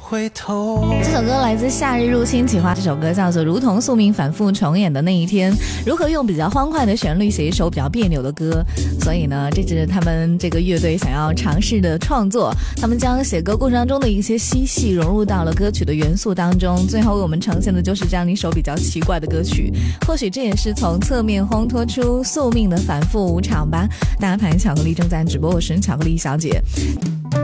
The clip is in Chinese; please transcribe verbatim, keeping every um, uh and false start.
回头。 这首歌来自夏日入侵企划，这首歌叫做如同宿命反复重演的那一天。如何用比较欢快的旋律写一首比较别扭的歌，所以呢这是他们这个乐队想要尝试的创作。他们将写歌过程当中的一些嬉戏融入到了歌曲的元素当中，最后为我们呈现的就是这样一首比较奇怪的歌曲。或许这也是从侧面烘托出宿命的反复无常吧。大家盘巧克力正在直播，我是巧克力小姐。